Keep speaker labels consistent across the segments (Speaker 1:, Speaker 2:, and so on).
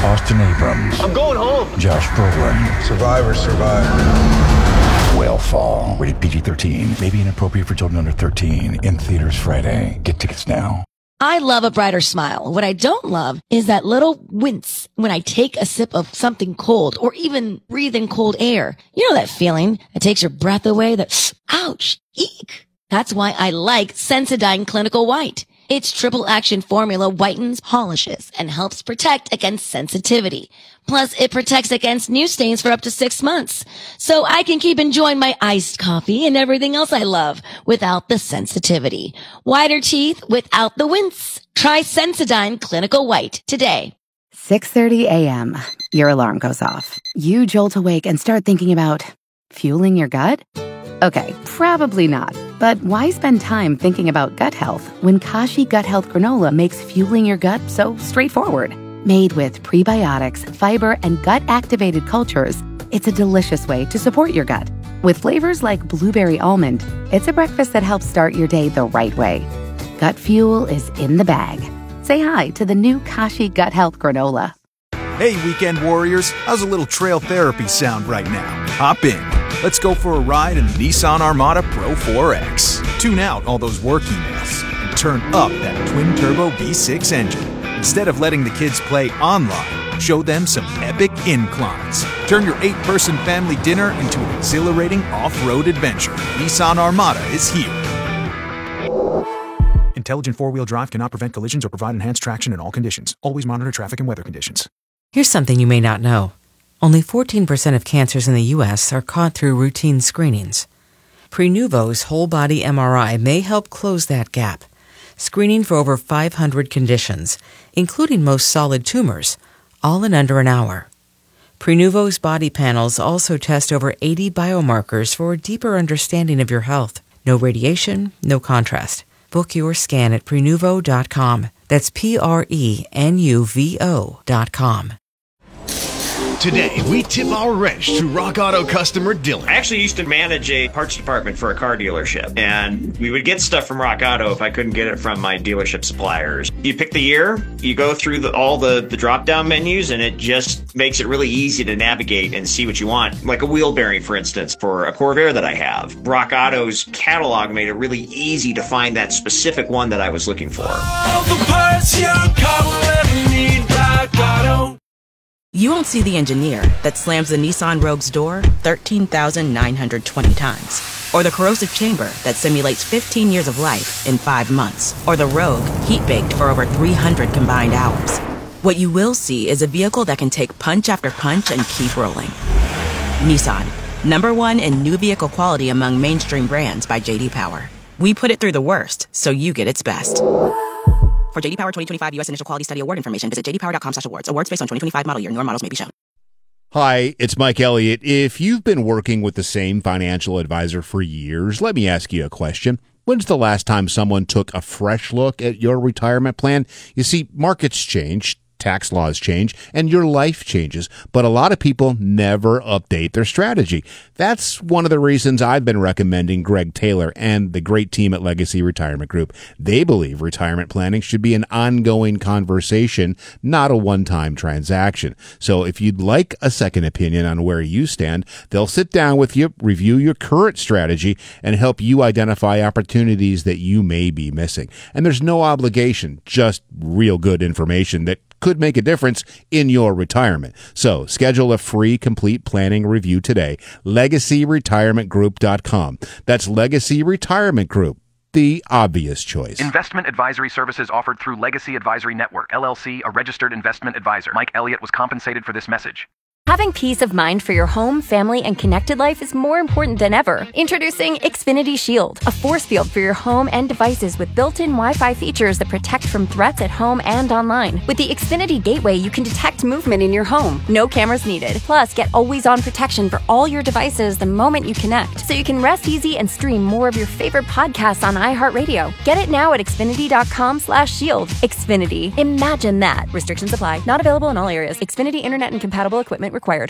Speaker 1: Austin Abrams.
Speaker 2: I'm going home.
Speaker 1: Josh Brolin.
Speaker 3: Survivor.
Speaker 1: Whale Fall. Rated PG-13. May be inappropriate for children under 13. In theaters Friday. Get tickets now.
Speaker 4: I love a brighter smile. What I don't love is that little wince when I take a sip of something cold or even breathe in cold air. You know that feeling that takes your breath away, that ouch, eek. That's why I like Sensodyne Clinical White. Its triple action formula whitens, polishes, and helps protect against sensitivity. Plus, it protects against new stains for up to 6 months. So I can keep enjoying my iced coffee and everything else I love without the sensitivity. Whiter teeth without the wince. Try Sensodyne Clinical White today.
Speaker 5: 6:30 a.m. Your alarm goes off. You jolt awake and start thinking about fueling your gut? Okay, probably not. But why spend time thinking about gut health when Kashi Gut Health Granola makes fueling your gut so straightforward? Made with prebiotics, fiber, and gut-activated cultures, it's a delicious way to support your gut. With flavors like blueberry almond, it's a breakfast that helps start your day the right way. Gut fuel is in the bag. Say hi to the new Kashi Gut Health Granola.
Speaker 6: Hey, weekend warriors, how's a little trail therapy sound right now? Hop in. Let's go for a ride in the Nissan Armada Pro 4X. Tune out all those work emails and turn up that twin-turbo V6 engine. Instead of letting the kids play online, show them some epic inclines. Turn your 8-person family dinner into an exhilarating off-road adventure. Nissan Armada is here. Intelligent four-wheel drive cannot prevent collisions or provide enhanced traction in all conditions. Always monitor traffic and weather conditions.
Speaker 7: Here's something you may not know. Only 14% of cancers in the U.S. are caught through routine screenings. Prenuvo's whole-body MRI may help close that gap, screening for over 500 conditions, including most solid tumors, all in under an hour. Prenuvo's body panels also test over 80 biomarkers for a deeper understanding of your health. No radiation, no contrast. Book your scan at Prenuvo.com. That's Prenuvo.com.
Speaker 8: Today, we tip our wrench to Rock Auto customer Dylan.
Speaker 9: I actually used to manage a parts department for a car dealership, and we would get stuff from Rock Auto if I couldn't get it from my dealership suppliers. You pick the year, you go through all the drop-down menus, and it just makes it really easy to navigate and see what you want. Like a wheel bearing, for instance, for a Corvair that I have. Rock Auto's catalog made it really easy to find that specific one that I was looking for.
Speaker 10: All the parts your car will ever need, Rock Auto.
Speaker 11: You won't see the engineer that slams the Nissan Rogue's door 13,920 times. Or the corrosive chamber that simulates 15 years of life in 5 months. Or the Rogue heat-baked for over 300 combined hours. What you will see is a vehicle that can take punch after punch and keep rolling. Nissan, #1 in new vehicle quality among mainstream brands by J.D. Power. We put it through the worst, so you get its best. For J.D. Power 2025 U.S. Initial Quality Study Award information, visit jdpower.com/awards. Awards based on 2025 model year. Newer models may be shown.
Speaker 12: Hi, it's Mike Elliott. If you've been working with the same financial advisor for years, let me ask you a question. When's the last time someone took a fresh look at your retirement plan? You see, markets change, tax laws change, and your life changes, but a lot of people never update their strategy. That's one of the reasons I've been recommending Greg Taylor and the great team at Legacy Retirement Group. They believe retirement planning should be an ongoing conversation, not a one-time transaction. So if you'd like a second opinion on where you stand, they'll sit down with you, review your current strategy, and help you identify opportunities that you may be missing. And there's no obligation, just real good information that could make a difference in your retirement. So schedule a free complete planning review today. LegacyRetirementGroup.com. That's Legacy Retirement Group, the obvious choice.
Speaker 13: Investment advisory services offered through Legacy Advisory Network, LLC, a registered investment advisor. Mike Elliott was compensated for this message.
Speaker 14: Having peace of mind for your home, family, and connected life is more important than ever. Introducing Xfinity Shield, a force field for your home and devices with built-in Wi-Fi features that protect from threats at home and online. With the Xfinity Gateway, you can detect movement in your home. No cameras needed. Plus, get always-on protection for all your devices the moment you connect, so you can rest easy and stream more of your favorite podcasts on iHeartRadio. Get it now at Xfinity.com/shield. Xfinity. Imagine that. Restrictions apply. Not available in all areas. Xfinity Internet and compatible equipment required.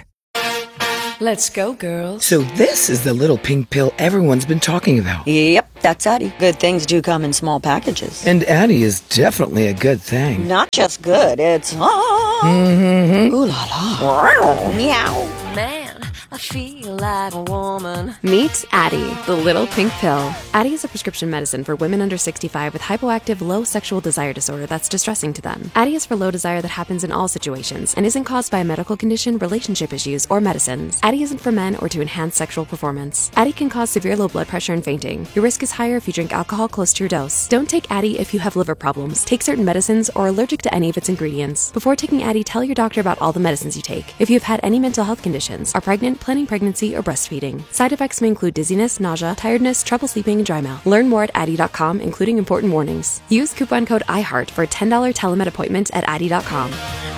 Speaker 15: Let's go, girls.
Speaker 16: So this is the little pink pill everyone's been talking about.
Speaker 15: Yep, that's Addie. Good things do come in small packages.
Speaker 16: And Addie is definitely a good thing.
Speaker 15: Not just good, it's Mm-hmm. Ooh la la.
Speaker 2: Meow. Man, I feel like a woman.
Speaker 3: Meet Addie, the little pink pill. Addie is a prescription medicine for women under 65 with hypoactive low sexual desire disorder that's distressing to them. Addie is for low desire that happens in all situations and isn't caused by a medical condition, relationship issues, or medicines. Addie isn't for men or to enhance sexual performance. Addie can cause severe low blood pressure and fainting. Your risk is higher if you drink alcohol close to your dose. Don't take Addie if you have liver problems, take certain medicines, or are allergic to any of its ingredients. Before taking Addie, tell your doctor about all the medicines you take. If you've had any mental health conditions, are pregnant, planning pregnancy, or breastfeeding. Side effects may include dizziness, nausea, tiredness, trouble sleeping, and dry mouth. Learn more at Addie.com, including important warnings. Use coupon code IHEART for a $10 telemed appointment at Addie.com.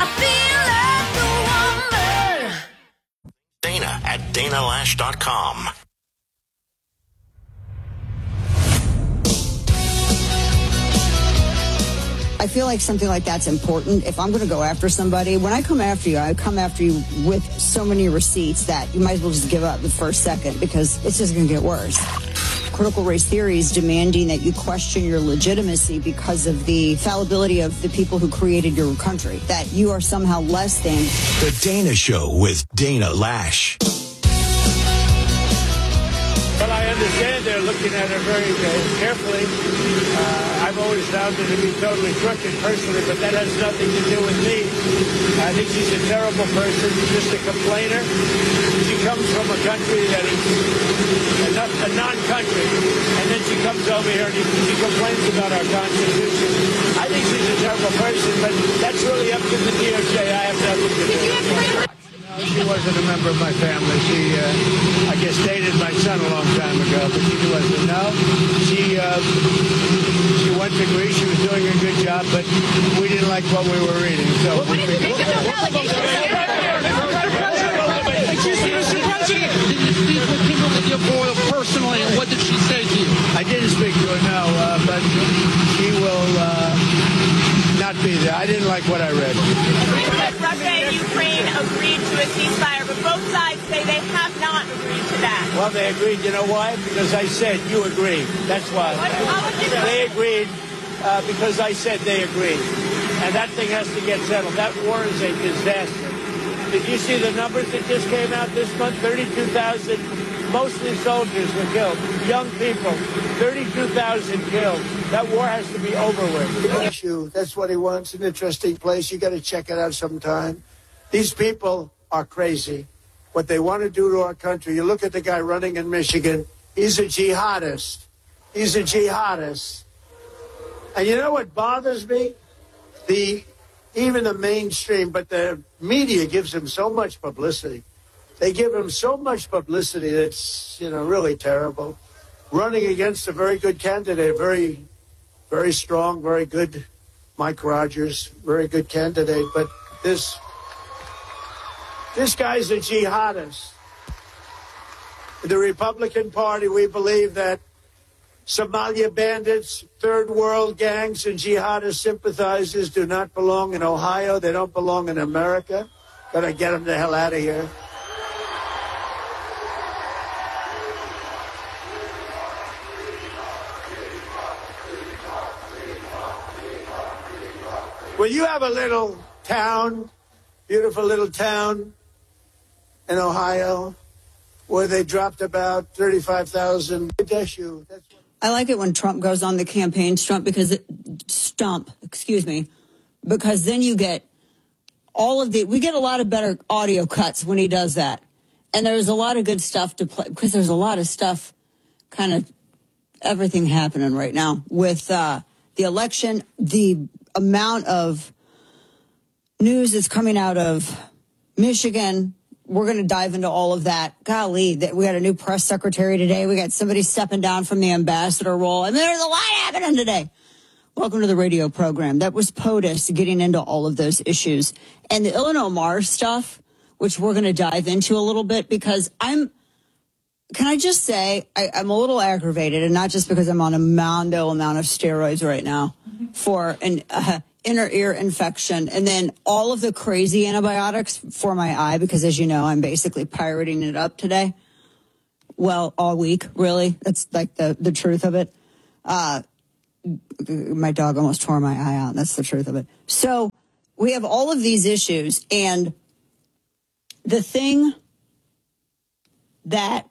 Speaker 8: Dana at DanaLash.com.
Speaker 17: I feel like something like that's important. If I'm going to go after somebody, when I come after you, I come after you with so many receipts that you might as well just give up the first second because it's just going to get worse. Critical race theory is demanding that you question your legitimacy because of the fallibility of the people who created your country, that you are somehow less than.
Speaker 8: The Dana Show with Dana Lash.
Speaker 18: Well, I understand they're looking at her very carefully. I've always found her to be totally crooked personally, but that has nothing to do with me. I think she's a terrible person, just a complainer. She comes from a country that is a non-country, and then she comes over here and she complains about our Constitution. I think she's a terrible person, but that's really up to the DOJ. I have nothing to do with it. She wasn't a member of my family. She, I guess, dated my son a long time ago, but she wasn't. No, she went to Greece. She was doing a good job, but we didn't like what we were reading. So what do you think of those allegations?
Speaker 19: Excuse me, Mr. President. Did you speak with Kimberly Boyle personally, and what did she say to you?
Speaker 18: I didn't speak to her, no, but she will not be there. I didn't like what I read.
Speaker 20: Russia and Ukraine agreed to a ceasefire, but both sides say they have not agreed to that.
Speaker 18: Well, they agreed. You know why? Because I said you agreed. That's why. They agreed because I said they agreed. And that thing has to get settled. That war is a disaster. Did you see the numbers that just came out this month? 32,000, mostly soldiers were killed. Young people, 32,000 killed. That war has to be over with. That's what he wants, an interesting place. You got to check it out sometime. These people are crazy. What they want to do to our country. You look at the guy running in Michigan. He's a jihadist. He's a jihadist. And you know what bothers me? Even the mainstream, but the media gives him so much publicity. They give him so much publicity that's, really terrible. Running against a very good candidate, very, very strong, very good, Mike Rogers, very good candidate. But this guy's a jihadist. In the Republican Party, we believe that Somalia bandits, third world gangs, and jihadist sympathizers do not belong in Ohio. They don't belong in America. Gotta get them the hell out of here. Well, you have a little town, beautiful little town in Ohio, where they dropped about 35,000.
Speaker 17: I like it when Trump goes on the campaign stump because then you get we get a lot of better audio cuts when he does that. And there's a lot of good stuff to play because there's a lot of stuff, kind of everything happening right now with the election, the amount of news that's coming out of Michigan. We're going to dive into all of that. Golly, we got a new press secretary today. We got somebody stepping down from the ambassador role. I mean, there's a lot happening today. Welcome to the radio program. That was POTUS getting into all of those issues. And the Illinois Mars stuff, which we're going to dive into a little bit because can I just say, I'm a little aggravated, and not just because I'm on a mondo amount of steroids right now for an inner ear infection, and then all of the crazy antibiotics for my eye, because as you know, I'm basically pirating it up today. Well, all week, really. That's like the truth of it. My dog almost tore my eye out. That's the truth of it. So we have all of these issues, and the thing that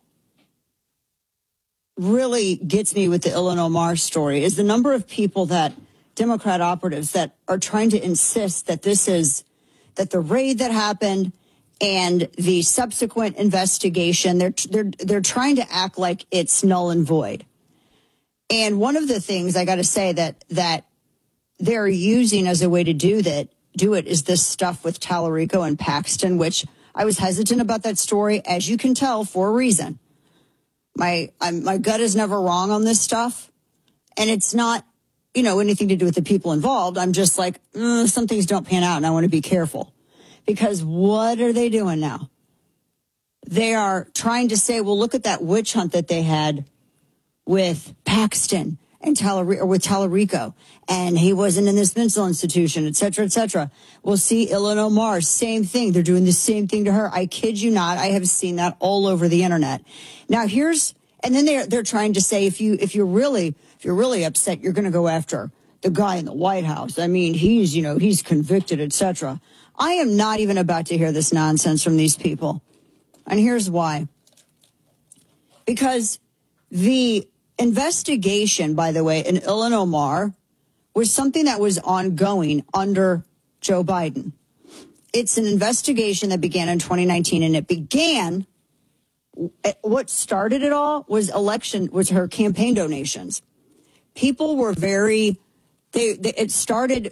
Speaker 17: really gets me with the Ilhan Omar story is the number of people that Democrat operatives that are trying to insist that that the raid that happened and the subsequent investigation, they're trying to act like it's null and void. And one of the things I got to say that they're using as a way to do it is this stuff with Tallarico and Paxton, which I was hesitant about that story, as you can tell, for a reason. My gut is never wrong on this stuff, and it's not, anything to do with the people involved. I'm just like, some things don't pan out, and I want to be careful. Because what are they doing now? They are trying to say, well, look at that witch hunt that they had with Paxton and with Tallarico, and he wasn't in this mental institution, et cetera, et cetera. We'll see Ilhan Omar, same thing. They're doing the same thing to her. I kid you not. I have seen that all over the internet. Now and then they're trying to say, if you're really upset, you're going to go after the guy in the White House. I mean, he's convicted, et cetera. I am not even about to hear this nonsense from these people. And here's why. Because the investigation, by the way, in Ilhan Omar was something that was ongoing under Joe Biden. It's an investigation that began in 2019, and what started it all was her campaign donations. People were it started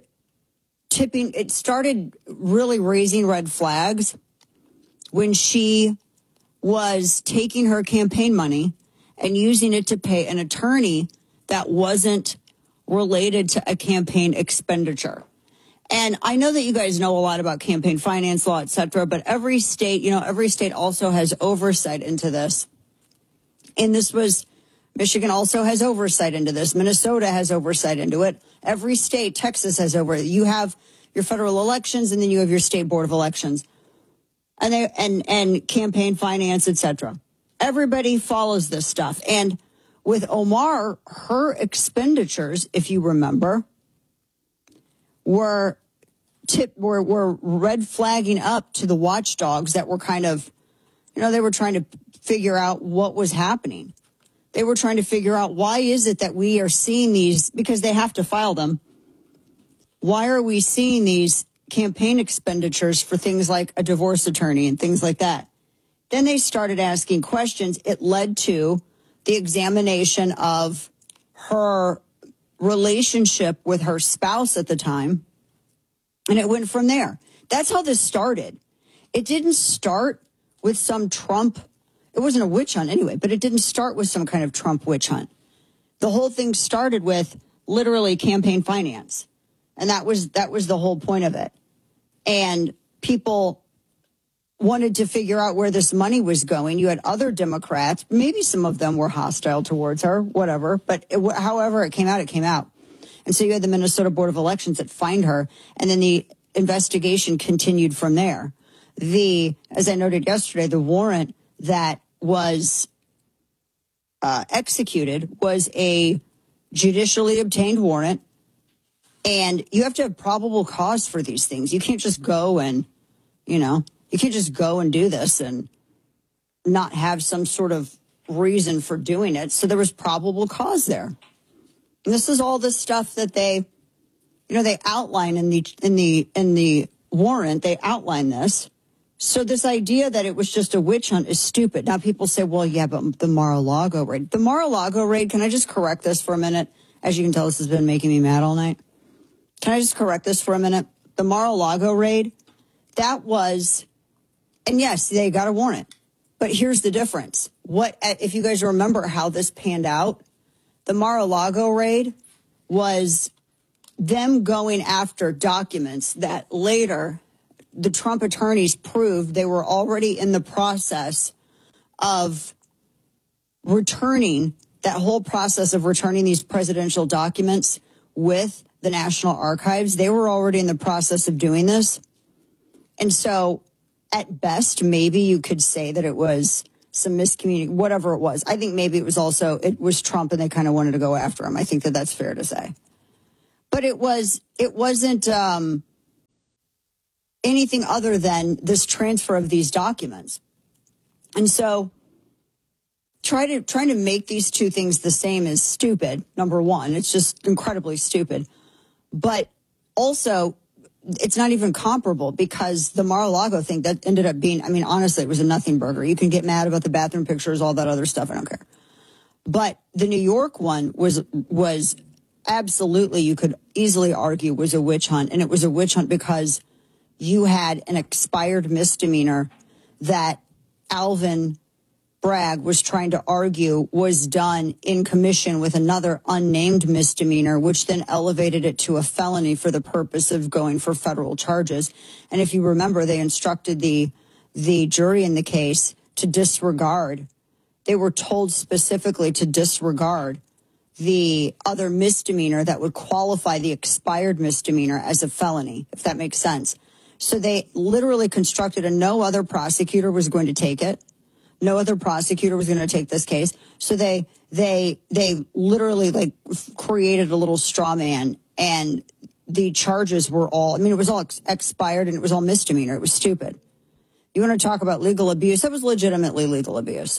Speaker 17: really raising red flags when she was taking her campaign money and using it to pay an attorney that wasn't related to a campaign expenditure. And I know that you guys know a lot about campaign finance law, et cetera, but every state also has oversight into this. And Michigan also has oversight into this. Minnesota has oversight into it. Every state, Texas has oversight. You have your federal elections, and then you have your state board of elections, and campaign finance, et cetera. Everybody follows this stuff. And with Omar, her expenditures, if you remember, were red flagging up to the watchdogs that were kind of, they were trying to figure out what was happening. They were trying to figure out, why is it that we are seeing these, because they have to file them. Why are we seeing these campaign expenditures for things like a divorce attorney and things like that? Then they started asking questions. It led to the examination of her relationship with her spouse at the time, and it went from there. That's how this started. It didn't start with some Trump. It wasn't a witch hunt anyway, but it didn't start with some kind of Trump witch hunt. The whole thing started with literally campaign finance, and that was the whole point of it. And people wanted to figure out where this money was going. You had other Democrats, maybe some of them were hostile towards her, whatever, but however it came out. And so you had the Minnesota Board of Elections that fined her, and then the investigation continued from there. As I noted yesterday, the warrant that was executed was a judicially obtained warrant, and you have to have probable cause for these things. You can't just go and, you can't just go and do this and not have some sort of reason for doing it. So there was probable cause there. And this is all the stuff that they outline in the warrant. They outline this. So this idea that it was just a witch hunt is stupid. Now people say, well, yeah, but the Mar-a-Lago raid. The Mar-a-Lago raid, can I just correct this for a minute? As you can tell, this has been making me mad all night. Can I just correct this for a minute? The Mar-a-Lago raid, that was, and yes, they got a warrant. But here's the difference. If you guys remember how this panned out, the Mar-a-Lago raid was them going after documents that later the Trump attorneys proved they were already in the process of returning, that whole process of returning these presidential documents with the National Archives. They were already in the process of doing this. And so at best, maybe you could say that it was some miscommunication, whatever it was. I think maybe it was Trump and they kind of wanted to go after him. I think that's fair to say. But it wasn't anything other than this transfer of these documents. And so trying to make these two things the same is stupid, number one. It's just incredibly stupid. But also, it's not even comparable because the Mar-a-Lago thing that ended up being, I mean, honestly, it was a nothing burger. You can get mad about the bathroom pictures, all that other stuff. I don't care. But the New York one was absolutely, you could easily argue, was a witch hunt. And it was a witch hunt because you had an expired misdemeanor that Alvin Bragg was trying to argue was done in commission with another unnamed misdemeanor, which then elevated it to a felony for the purpose of going for federal charges. And if you remember, they instructed the jury in the case to disregard. They were told specifically to disregard the other misdemeanor that would qualify the expired misdemeanor as a felony, if that makes sense. So they literally constructed, and no other prosecutor was going to take it. No other prosecutor was going to take this case. So they literally like created a little straw man, and the charges were all, I mean, it was all expired and it was all misdemeanor. It was stupid. You want to talk about legal abuse? That was legitimately legal abuse.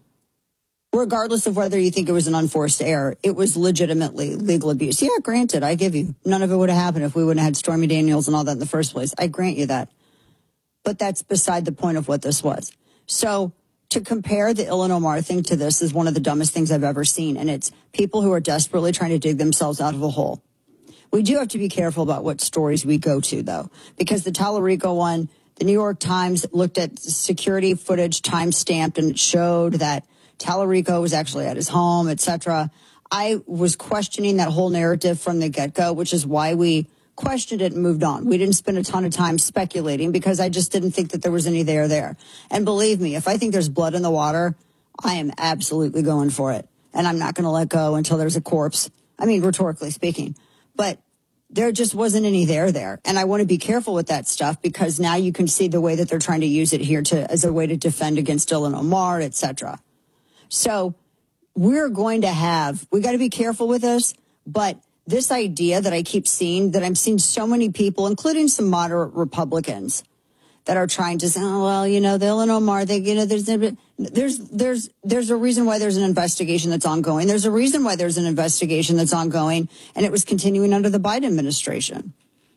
Speaker 17: Regardless of whether you think it was an unforced error, it was legitimately legal abuse. Yeah, granted, I give you. None of it would have happened if we wouldn't have had Stormy Daniels and all that in the first place. I grant you that. But that's beside the point of what this was. So to compare the Ilhan Omar thing to this is one of the dumbest things I've ever seen. And it's people who are desperately trying to dig themselves out of a hole. We do have to be careful about what stories we go to, though, because the Tallarico one, the New York Times looked at security footage time-stamped, and it showed that Tallarico was actually at his home, etc. I was questioning that whole narrative from the get-go, which is why we questioned it and moved on. We didn't spend a ton of time speculating because I just didn't think that there was any there. And believe me, if I think there's blood in the water, I am absolutely going for it. And I'm not going to let go until there's a corpse. I mean, rhetorically speaking. But there just wasn't any there. And I want to be careful with that stuff because now you can see the way that they're trying to use it here as a way to defend against Ilhan Omar, etc. So we got to be careful with this, but this idea that I keep seeing, that I'm seeing so many people, including some moderate Republicans, that are trying to say, oh, well, you know, the Ilhan Omar, there's a reason why there's an investigation that's ongoing. There's a reason why there's an investigation that's ongoing, and it was continuing under the Biden administration.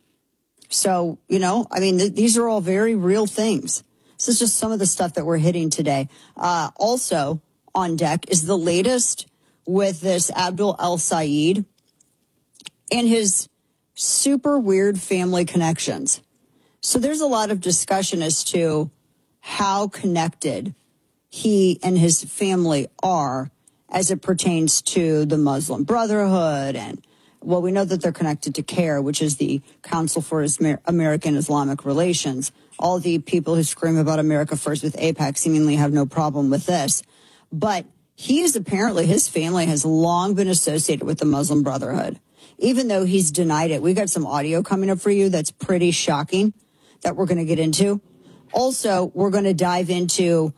Speaker 17: So, you know, I mean, these are all very real things. This is just some of the stuff that we're hitting today. Also on deck is the latest with this Abdul El-Sayed and his super weird family connections. So there's a lot of discussion as to how connected he and his family are as it pertains to the Muslim Brotherhood. And, well, we know that they're connected to CAIR, which is the Council for American Islamic Relations. All the people who scream about America First with AIPAC seemingly have no problem with this. But his family has long been associated with the Muslim Brotherhood, even though he's denied it. We got some audio coming up for you that's pretty shocking that we're going to get into. Also, we're going to dive into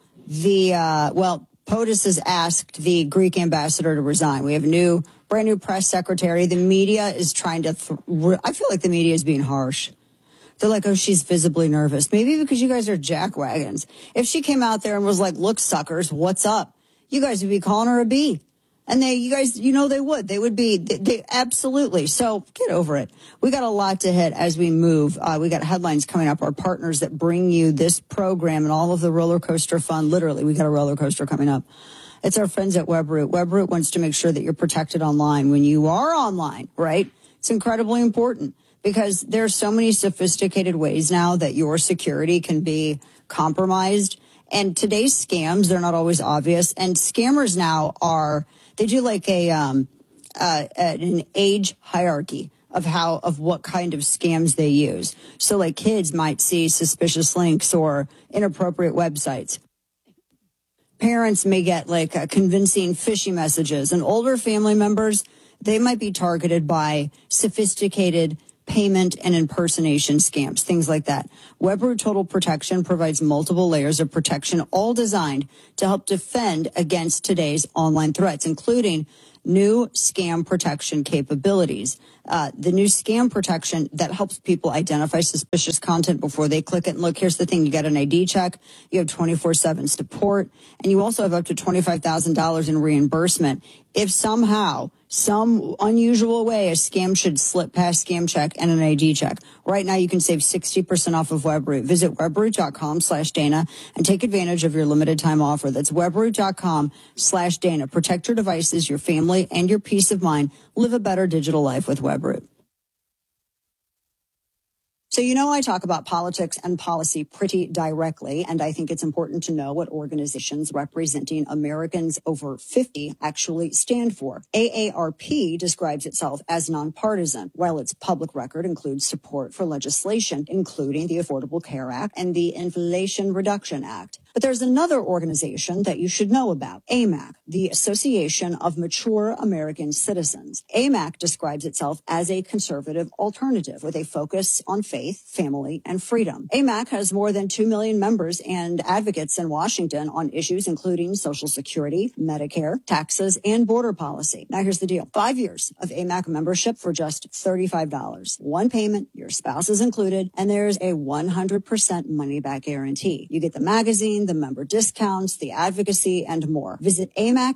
Speaker 17: POTUS has asked the Greek ambassador to resign. We have a brand new press secretary. The media is trying to, I feel like the media is being harsh. They're like, oh, she's visibly nervous. Maybe because you guys are jackwagons. If she came out there and was like, look, suckers, what's up? You guys would be calling her a B. And they would. They would be. They absolutely. So get over it. We got a lot to hit as we move. We got headlines coming up. Our partners that bring you this program and all of the roller coaster fun. Literally, we got a roller coaster coming up. It's our friends at Webroot. Webroot wants to make sure that you're protected online when you are online, right? It's incredibly important because there are so many sophisticated ways now that your security can be compromised. And today's scams, they're not always obvious. And scammers now they do like an age hierarchy of what kind of scams they use. So like kids might see suspicious links or inappropriate websites. Parents may get like convincing phishing messages, and older family members, they might be targeted by sophisticated payment and impersonation scams, things like that. Webroot Total Protection provides multiple layers of protection, all designed to help defend against today's online threats, including new scam protection capabilities. the new scam protection that helps people identify suspicious content before they click it. And look, here's the thing. You get an ID check. You have 24/7 support. And you also have up to $25,000 in reimbursement if somehow, some unusual way, a scam should slip past Scam Check and an ID check. Right now, you can save 60% off of Webroot. Visit webroot.com/Dana and take advantage of your limited time offer. That's webroot.com/Dana. Protect your devices, your family, and your peace of mind. Live a better digital life with Webroot. So, I talk about politics and policy pretty directly, and I think it's important to know what organizations representing Americans over 50 actually stand for. AARP describes itself as nonpartisan, while its public record includes support for legislation, including the Affordable Care Act and the Inflation Reduction Act. But there's another organization that you should know about, AMAC, the Association of Mature American Citizens. AMAC describes itself as a conservative alternative with a focus on faith, family, and freedom. AMAC has more than 2 million members and advocates in Washington on issues including Social Security, Medicare, taxes, and border policy. Now, here's the deal. 5 years of AMAC membership for just $35. One payment, your spouse is included, and there's a 100% money-back guarantee. You get the magazine, the member discounts, the advocacy, and more. Visit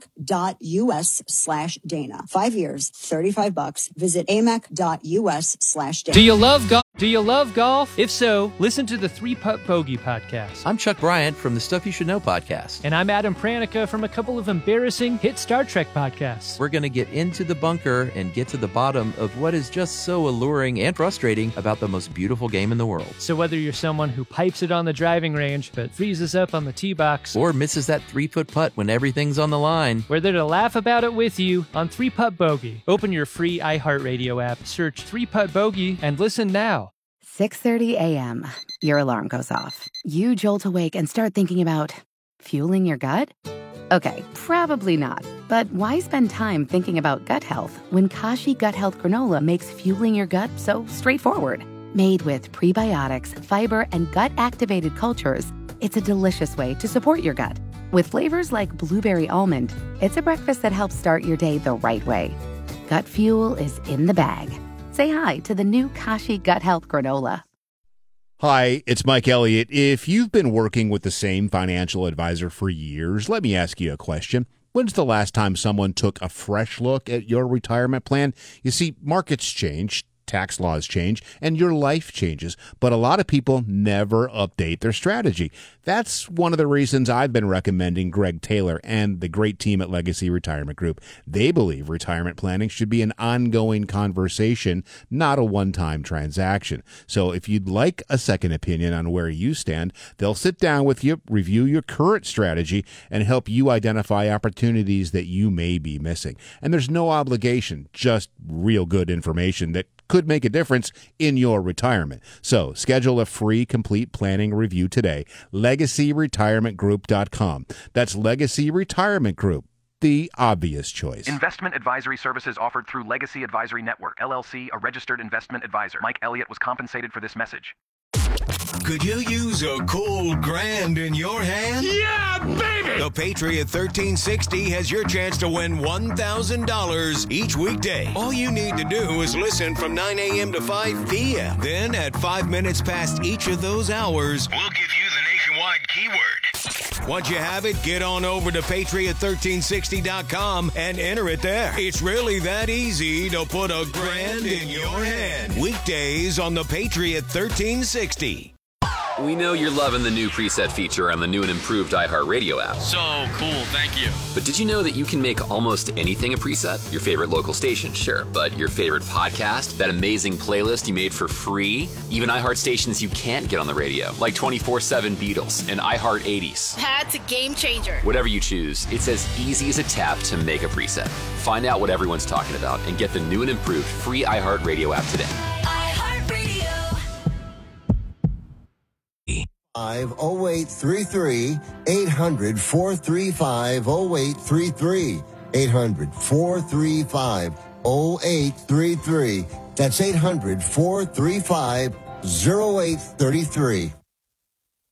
Speaker 17: amac.us/Dana. 5 years, $35. Visit amac.us/Dana.
Speaker 21: Do you love golf? Do you love golf? If so, listen to the 3-Putt Bogey podcast.
Speaker 22: I'm Chuck Bryant from the Stuff You Should Know podcast.
Speaker 21: And I'm Adam Pranica from a couple of embarrassing hit Star Trek podcasts.
Speaker 22: We're going to get into the bunker and get to the bottom of what is just so alluring and frustrating about the most beautiful game in the world.
Speaker 21: So whether you're someone who pipes it on the driving range but freezes up on the tee box,
Speaker 22: or misses that 3-foot putt when everything's on the line,
Speaker 21: we're there to laugh about it with you on 3-Putt Bogey. Open your free iHeartRadio app, search 3-Putt Bogey, and listen now.
Speaker 5: 6:30 a.m. Your alarm goes off. You jolt awake and start thinking about fueling your gut? Okay, probably not. But why spend time thinking about gut health when Kashi Gut Health Granola makes fueling your gut so straightforward? Made with prebiotics, fiber, and gut-activated cultures, it's a delicious way to support your gut. With flavors like blueberry almond, it's a breakfast that helps start your day the right way. Gut fuel is in the bag. Say hi to the new Kashi Gut Health Granola.
Speaker 12: Hi, it's Mike Elliott. If you've been working with the same financial advisor for years, let me ask you a question. When's the last time someone took a fresh look at your retirement plan? You see, markets change, tax laws change, and your life changes, but a lot of people never update their strategy. That's one of the reasons I've been recommending Greg Taylor and the great team at Legacy Retirement Group. They believe retirement planning should be an ongoing conversation, not a one-time transaction. So if you'd like a second opinion on where you stand, they'll sit down with you, review your current strategy, and help you identify opportunities that you may be missing. And there's no obligation, just real good information that could make a difference in your retirement. So schedule a free complete planning review today. LegacyRetirementGroup.com. That's Legacy Retirement Group, the obvious choice.
Speaker 13: Investment advisory services offered through Legacy Advisory Network, LLC, a registered investment advisor. Mike Elliott was compensated for this message.
Speaker 8: Could you use a cold grand in your hand?
Speaker 10: Yeah, baby!
Speaker 8: The Patriot 1360 has your chance to win $1,000 each weekday. All you need to do is listen from 9 a.m. to 5 p.m. Then at 5 minutes past each of those hours,
Speaker 10: We'll give you the nationwide keyword.
Speaker 8: once you have it, get on over to Patriot1360.com and enter it there. It's really that easy to put a grand in your hand. Weekdays on the Patriot 1360.
Speaker 23: We know you're loving the new preset feature on the new and improved iHeartRadio app.
Speaker 10: So cool, thank you.
Speaker 23: But did you know that you can make almost anything a preset? Your favorite local station, sure, but your favorite podcast, that amazing playlist you made for free, even iHeart stations you can't get on the radio, like 24/7 Beatles and iHeart 80s.
Speaker 24: That's a game changer.
Speaker 23: Whatever you choose, it's as easy as a tap to make a preset. Find out what everyone's talking about and get the new and improved free iHeartRadio app today.
Speaker 25: 0833 800 435 0833 800 435 0833. That's 800 435 0833.